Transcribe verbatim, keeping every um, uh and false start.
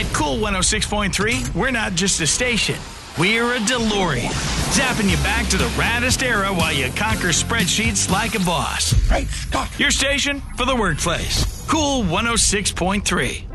At Cool one oh six point three, we're not just a station. We're a DeLorean, zapping you back to the raddest era while you conquer spreadsheets like a boss. Great Scott! Your station for the workplace. Cool one oh six point three.